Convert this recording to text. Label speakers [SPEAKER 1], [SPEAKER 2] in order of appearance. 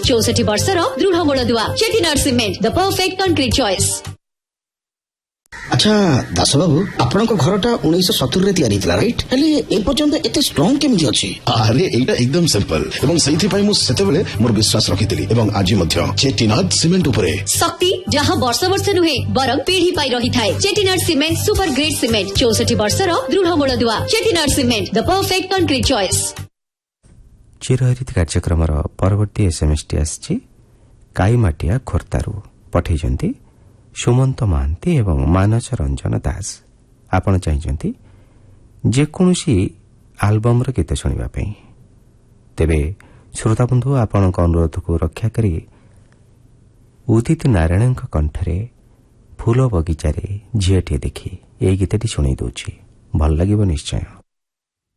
[SPEAKER 1] 64 वर्षर दृढ मूलदुआ Chettinad cement the perfect concrete choice.
[SPEAKER 2] अच्छा दास बाबू आपण घरटा 1970 रे तैयारी थिला राइट हेले ए पर्यंत एते स्ट्रांग केमिति अछि?
[SPEAKER 3] अरे एटा एकदम सिंपल एवं सही पई मु सेतेबेले मोर विश्वास रखितिली एवं आज मध्य चेटिनाड सीमेंट उपरे
[SPEAKER 1] शक्ति जहां वर्ष वर्ष नुहे बरं पीढ़ी पाई रही थाए। Chettinad cement super great cement 64 वर्षर दृढ मूलदुआ Chettinad cement the perfect concrete choice.
[SPEAKER 4] चिरहरित कार्यक्रम परवर्ती एसएमएस टी आछि काईमाटिया खोर्तारू पठेइजंती सुमंत महांती एवं मानस रंजन दास। आपण चाहिए जेकोसी आलबम गीत शुणा तेरे श्रोताबंधु आपण अनुरोध को रक्षा करी उदित नारायण कंठरे फूल बगीचारे झीटे देखी ये गीतटी शुणी दूची भल लगे निश्चय।